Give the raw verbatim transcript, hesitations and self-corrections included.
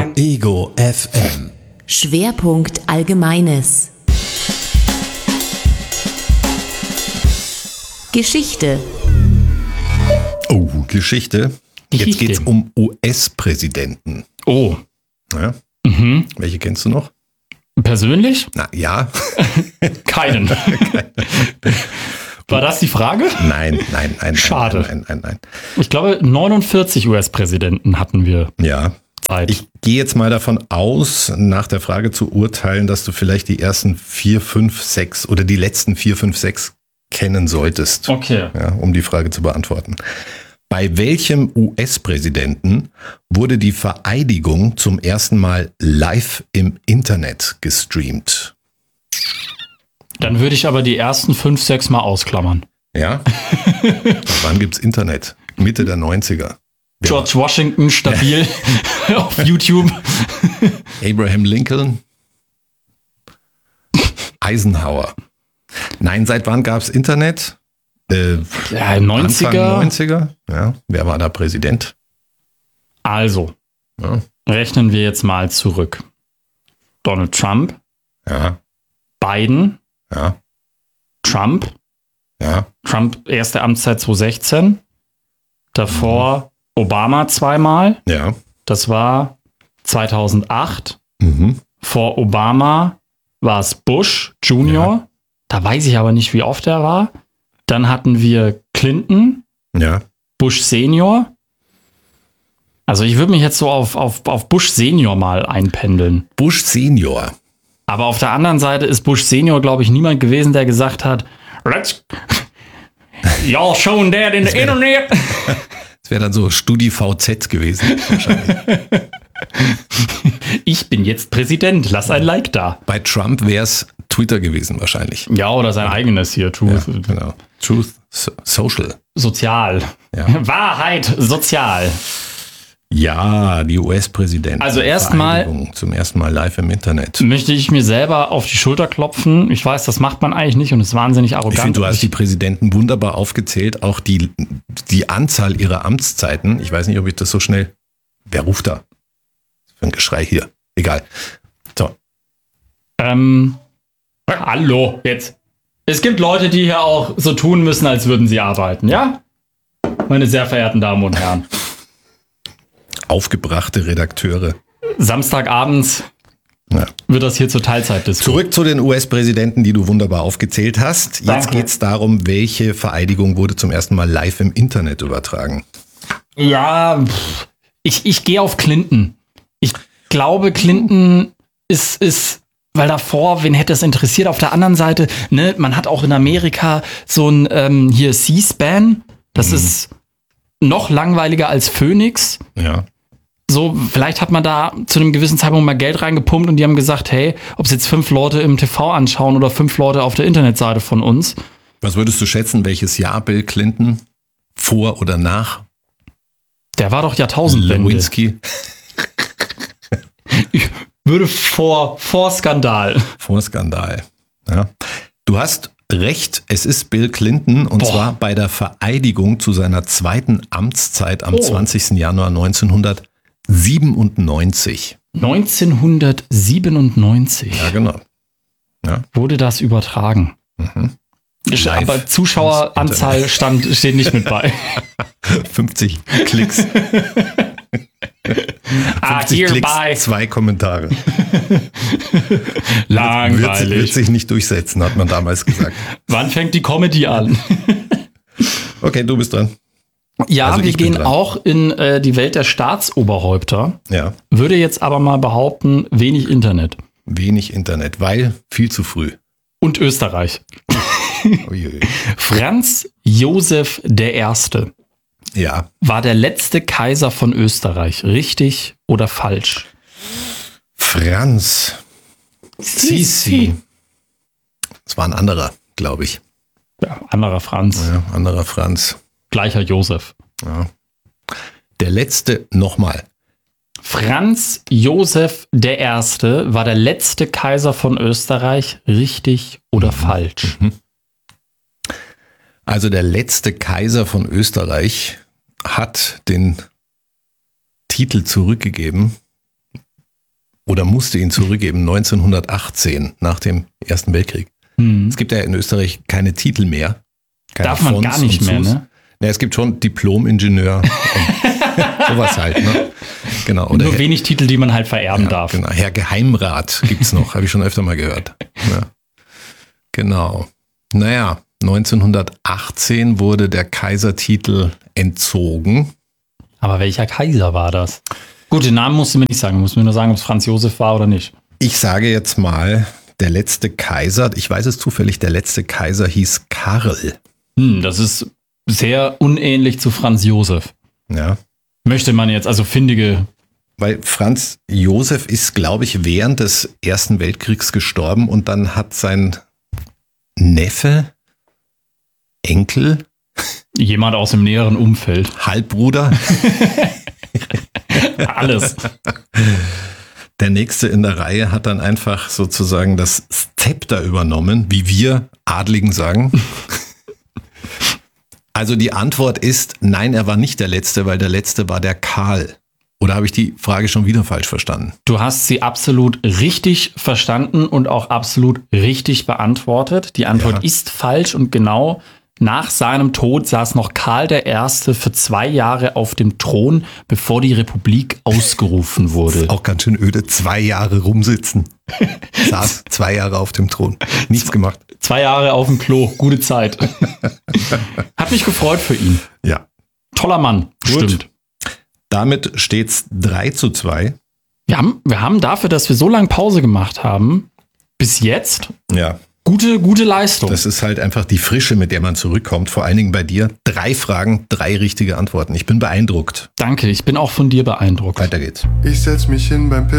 Ego F M. Schwerpunkt Allgemeines. Geschichte. Oh, Geschichte. Jetzt Geschichte. geht's um U S-Präsidenten. Oh. Ja? Mhm. Welche kennst du noch? Persönlich? Na ja. Keinen. War das die Frage? Nein, nein, nein. Schade. Nein, nein, nein, Ich glaube, neunundvierzig U S-Präsidenten hatten wir nein. Ja. Zeit. Ich gehe jetzt mal davon aus, nach der Frage zu urteilen, dass du vielleicht die ersten vier, fünf, sechs oder die letzten vier, fünf, sechs kennen solltest. Okay. Ja, um die Frage zu beantworten. Bei welchem U S-Präsidenten wurde die Vereidigung zum ersten Mal live im Internet gestreamt? Dann würde ich aber die ersten fünf, sechs Mal ausklammern. Ja? Wann gibt's Internet? Mitte der neunziger. George Washington stabil auf YouTube. Abraham Lincoln. Eisenhower. Nein, seit wann gab's Internet? Äh, Ja, neunziger. Anfang neunziger. Ja. Wer war da Präsident? Also, Ja. rechnen wir jetzt mal zurück. Donald Trump, Ja. Biden, Ja. Trump, Ja. Trump erste Amtszeit zweitausendsechzehn, davor Obama zweimal, Ja. das war zweitausendacht, Mhm. vor Obama war es Bush Junior, da weiß ich aber nicht, wie oft er war. Dann hatten wir Clinton, Ja. Bush Senior. Also ich würde mich jetzt so auf, auf, auf Bush Senior mal einpendeln. Bush Senior. Aber auf der anderen Seite ist Bush Senior, glaube ich, niemand gewesen, der gesagt hat, let's y'all showing that in the internet. Das wäre dann so StudiVZ gewesen. Wahrscheinlich. Ich bin jetzt Präsident, lass ein Like da. Bei Trump wäre es Twitter gewesen wahrscheinlich. Ja, oder sein eigenes hier, Ja, Truth. genau. Truth so, Social. Sozial. Ja. Wahrheit, sozial. Ja, die U S-Präsidentin. Also erstmal- Vereidigung zum ersten Mal live im Internet. Möchte ich mir selber auf die Schulter klopfen. Ich weiß, das macht man eigentlich nicht und ist wahnsinnig arrogant. Ich finde, du hast die Präsidenten wunderbar aufgezählt, auch die, die Anzahl ihrer Amtszeiten. Ich weiß nicht, ob ich das so schnell... Wer ruft da? Für ein Geschrei hier. Egal. So. Ähm, hallo, jetzt. Es gibt Leute, die hier auch so tun müssen, als würden sie arbeiten, ja? Meine sehr verehrten Damen und Herren. Aufgebrachte Redakteure. Samstagabends Ja. wird das hier zur Teilzeitdisco. Zurück zu den U S-Präsidenten, die du wunderbar aufgezählt hast. Jetzt Danke. geht es darum, welche Vereidigung wurde zum ersten Mal live im Internet übertragen. Ja, pff, ich, ich gehe auf Clinton. Ich glaube, Clinton ist, ist, weil davor, wen hätte es interessiert? Auf der anderen Seite, ne, man hat auch in Amerika so ein ähm, hier C-SPAN. Das Mhm. ist noch langweiliger als Phoenix. Ja. So, vielleicht hat man da zu einem gewissen Zeitpunkt mal Geld reingepumpt und die haben gesagt, hey, ob es jetzt fünf Leute im T V anschauen oder fünf Leute auf der Internetseite von uns. Was würdest du schätzen, welches Jahr Bill Clinton vor oder nach Der war doch Jahrtausendwende. Lewinsky? Ich würde vor, vor Skandal. Vor Skandal. Ja. Du hast recht, es ist Bill Clinton und Boah. zwar bei der Vereidigung zu seiner zweiten Amtszeit am Oh. zwanzigsten Januar neunzehnhundertsiebenundneunzig. neunzehnhundertsiebenundneunzig Ja, genau. Ja. wurde das übertragen. Mhm. Ist- Live Aber Zuschaueranzahl stand, steht nicht mit bei. fünfzig Klicks. ah, fünfzig hierbei. Klicks, zwei Kommentare. Wird, wird Langweilig. sich nicht durchsetzen, hat man damals gesagt. Wann fängt die Comedy an? Okay, du bist dran. Ja, Also wir ich bin gehen dran. auch in äh, die Welt der Staatsoberhäupter. Ja, Würde jetzt aber mal behaupten, wenig Internet. wenig Internet, weil viel zu früh. Und Österreich. Uiui. Franz Josef der Erste Ja, war der letzte Kaiser von Österreich. Richtig oder falsch? Franz Sisi. Das war ein anderer, glaube ich. Ja, anderer Franz. Ja, anderer Franz. Gleicher Josef. Ja. Der letzte, nochmal. Franz Josef der Erste war der letzte Kaiser von Österreich. Richtig oder falsch? Also der letzte Kaiser von Österreich hat den Titel zurückgegeben, oder musste ihn zurückgeben neunzehnhundertachtzehn, nach dem Ersten Weltkrieg. Hm. Es gibt ja in Österreich keine Titel mehr. Keine Darf man Fonds gar nicht und mehr, Sus. ne? Ja, es gibt schon Diplom-Ingenieur und sowas halt, ne? Genau. Oder Nur Herr, wenig Titel, die man halt vererben ja, darf. genau. Herr Geheimrat gibt's noch, habe ich schon öfter mal gehört. Ja. Genau. Naja, neunzehnhundertachtzehn wurde der Kaisertitel entzogen. Aber welcher Kaiser war das? Gut, den Namen musst du mir nicht sagen. Du musst mir nur sagen, ob es Franz Josef war oder nicht. Ich sage jetzt mal, der letzte Kaiser, ich weiß es zufällig, der letzte Kaiser hieß Karl. Hm, das ist sehr unähnlich zu Franz Josef. Ja. Möchte man jetzt, also findige. Weil Franz Josef ist, glaube ich, während des Ersten Weltkriegs gestorben und dann hat sein Neffe, Enkel, Jemand aus dem näheren Umfeld. Halbbruder, Alles. der nächste in der Reihe hat dann einfach sozusagen das Zepter übernommen, wie wir Adligen sagen. Also die Antwort ist, nein, er war nicht der Letzte, weil der Letzte war der Karl. Oder habe ich die Frage schon wieder falsch verstanden? Du hast sie absolut richtig verstanden und auch absolut richtig beantwortet. Die Antwort Ja. ist falsch und genau nach seinem Tod saß noch Karl der Erste für zwei Jahre auf dem Thron, bevor die Republik ausgerufen wurde. Auch ganz schön öde, zwei Jahre rumsitzen. Saß zwei Jahre auf dem Thron. Nichts gemacht. Zwei Jahre auf dem Klo, gute Zeit. Hat mich gefreut für ihn. Ja. Toller Mann, Gut. stimmt. Damit steht's drei zu zwei. Wir haben, wir haben dafür, dass wir so lange Pause gemacht haben, bis jetzt Ja. gute, gute Leistung. Das ist halt einfach die Frische, mit der man zurückkommt. Vor allen Dingen bei dir. Drei Fragen, drei richtige Antworten. Ich bin beeindruckt. Danke, ich bin auch von dir beeindruckt. Weiter geht's. Ich setz mich hin beim Pissen.